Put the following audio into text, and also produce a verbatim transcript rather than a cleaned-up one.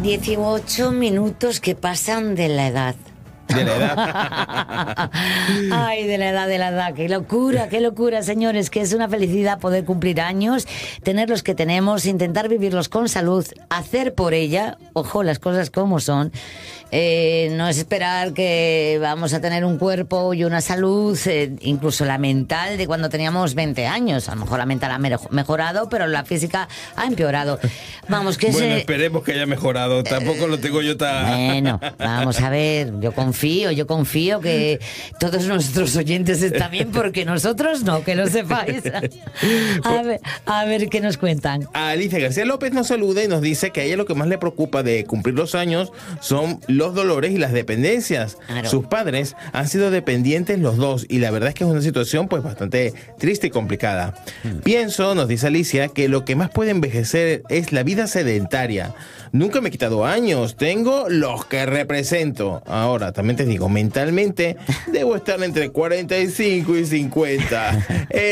dieciocho minutos que pasan de la edad. De la edad. Ay, de la edad, de la edad. Qué locura, qué locura, señores. Que es una felicidad poder cumplir años, tener los que tenemos, intentar vivirlos con salud, hacer por ella, ojo, las cosas como son. Eh, no es esperar que vamos a tener un cuerpo y una salud, eh, incluso la mental, de cuando teníamos veinte años. A lo mejor la mental ha mejorado, pero la física ha empeorado. Vamos, que Bueno, se... esperemos que haya mejorado. Tampoco lo tengo yo tan... Bueno, vamos a ver, yo confío, yo confío que todos nuestros oyentes están bien, porque nosotros no, que lo sepáis. A ver, a ver qué nos cuentan. Alicia García López nos saluda y nos dice que a ella lo que más le preocupa de cumplir los años son los dolores y las dependencias. Claro. Sus padres han sido dependientes los dos y la verdad es que es una situación pues bastante triste y complicada. Hmm. Pienso, nos dice Alicia, que lo que más puede envejecer es la vida sedentaria. Nunca me he quitado años, tengo los que represento. Ahora, también te digo, mentalmente debo estar entre cuarenta y cinco y cincuenta. Eh,